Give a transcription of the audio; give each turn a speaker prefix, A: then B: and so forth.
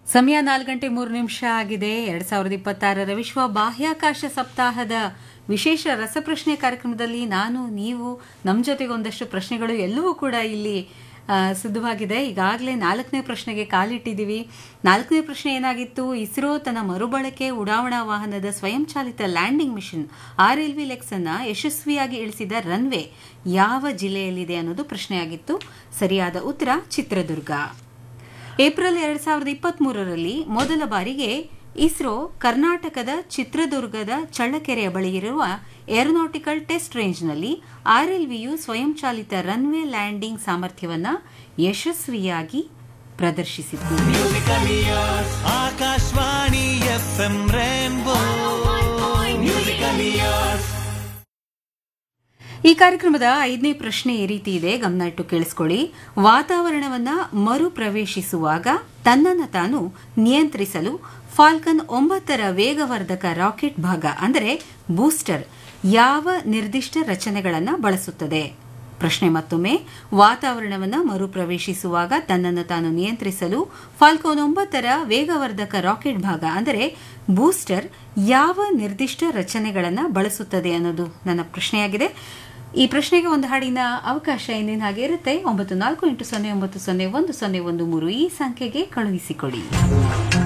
A: ಸಮಯ 4:03 ಆಗಿದೆ. 2026ರ ವಿಶ್ವ ಬಾಹ್ಯಾಕಾಶ ಸಪ್ತಾಹದ ವಿಶೇಷ ರಸಪ್ರಶ್ನೆ ಕಾರ್ಯಕ್ರಮದಲ್ಲಿ ನಾನು ನೀವು ನಮ್ಮ ಜೊತೆಗೆ ಒಂದಷ್ಟು ಪ್ರಶ್ನೆಗಳು ಎಲ್ಲವೂ ಕೂಡ ಇಲ್ಲಿ ಸಿದ್ಧವಾಗಿದೆ. ಈಗಾಗಲೇ 4ನೇ ಪ್ರಶ್ನೆಗೆ ಕಾಲಿಟ್ಟಿದ್ದೀವಿ. 4ನೇ ಪ್ರಶ್ನೆ ಏನಾಗಿತ್ತು? ಇಸ್ರೋ ತನ್ನ ಮರುಬಳಕೆ ಉಡಾವಣಾ ವಾಹನದ ಸ್ವಯಂಚಾಲಿತ ಲ್ಯಾಂಡಿಂಗ್ ಮಿಷನ್ RLV-LEX ಅನ್ನು ಯಶಸ್ವಿಯಾಗಿ ಇಳಿಸಿದ ರನ್ವೇ ಯಾವ ಜಿಲ್ಲೆಯಲ್ಲಿದೆ ಅನ್ನೋದು ಪ್ರಶ್ನೆಯಾಗಿತ್ತು. ಸರಿಯಾದ ಉತ್ತರ ಚಿತ್ರದುರ್ಗ. ಏಪ್ರಿಲ್ 2023ರಲ್ಲಿ ಮೊದಲ ಬಾರಿಗೆ ಇಸ್ರೋ ಕರ್ನಾಟಕದ ಚಿತ್ರದುರ್ಗದ ಚಳ್ಳಕೆರೆಯ ಬಳಿ ಇರುವ ಏರೋನಾಟಿಕಲ್ ಟೆಸ್ಟ್ ರೇಂಜ್ನಲ್ಲಿ RLVಯು ಸ್ವಯಂಚಾಲಿತ ರನ್ವೇ ಲ್ಯಾಂಡಿಂಗ್ ಸಾಮರ್ಥ್ಯವನ್ನು ಯಶಸ್ವಿಯಾಗಿ ಪ್ರದರ್ಶಿಸಿತು.
B: ಆಕಾಶವಾಣಿ FM ರೇನ್ಬೋ
A: ಈ ಕಾರ್ಯಕ್ರಮದ 5ನೇ ಪ್ರಶ್ನೆ ಈ ರೀತಿ ಇದೆ, ಗಮನ ಇಟ್ಟು ಕೇಳಿಸ್ಕೊಳ್ಳಿ. ವಾತಾವರಣವನ್ನ ಮರು ಪ್ರವೇಶಿಸುವಾಗ ತನ್ನನ್ನು ತಾನು ನಿಯಂತ್ರಿಸಲು ಫಾಲ್ಕನ್ 9ರ ವೇಗವರ್ಧಕ ರಾಕೆಟ್ ಭಾಗ ಅಂದರೆ ಬೂಸ್ಟರ್ ಯಾವ ನಿರ್ದಿಷ್ಟ ರಚನೆಗಳನ್ನು ಬಳಸುತ್ತದೆ? ಪ್ರಶ್ನೆ ಮತ್ತೊಮ್ಮೆ, ವಾತಾವರಣವನ್ನು ಮರುಪ್ರವೇಶಿಸುವಾಗ ತನ್ನನ್ನು ತಾನು ನಿಯಂತ್ರಿಸಲು ಫಾಲ್ಕೋನ್ 9ರ ವೇಗವರ್ಧಕ ರಾಕೆಟ್ ಭಾಗ ಅಂದರೆ ಬೂಸ್ಟರ್ ಯಾವ ನಿರ್ದಿಷ್ಟ ರಚನೆಗಳನ್ನು ಬಳಸುತ್ತದೆ ಅನ್ನೋದು ನನ್ನ ಪ್ರಶ್ನೆಯಾಗಿದೆ. ಈ ಪ್ರಶ್ನೆಗೆ ಒಂದು ಹಾಡಿನ ಅವಕಾಶ ಇಂದಿನ ಹಾಗೆ ಇರುತ್ತೆ. 948090010113 ಈ ಸಂಖ್ಯೆಗೆ ಕಳುಹಿಸಿಕೊಡಿ.